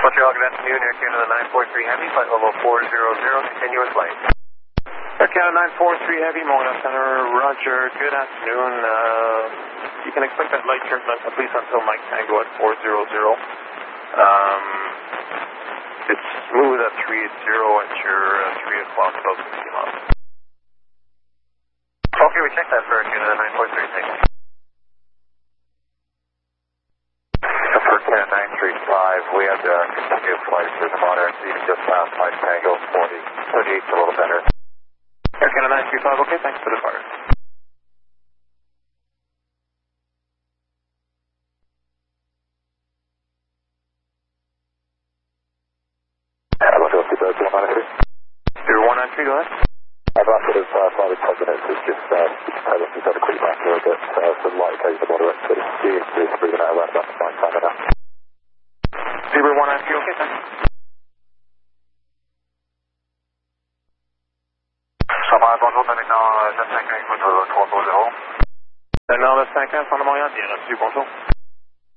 Montreal, good afternoon. Air Canada 943 Heavy, flight level 400, continuous flight. Air Canada 943 Heavy, Mona Center, roger. Good afternoon. You can expect that light turbulence at least until Mike Tango at 400. It's smooth at 380 at your 3 o'clock, about 60 miles. Okay, we checked that for Air Canada 943, thank you. For Canada 935, we had continued flight through the monitor, seating just past Mike Tango, 38's a little better. Air Canada 935, okay, thanks for the fire. Hello, 0193, go ahead. I've asked it as far as 10 minutes, it's just, we've got a quick back here, but some light over the monitor, but it's breathing out around about the 9 time now. 0193, okay, thanks. Bonjour, maintenant 951 avec votre 300. Maintenant, le 5 1 de Montréal, bien reçu, bonjour.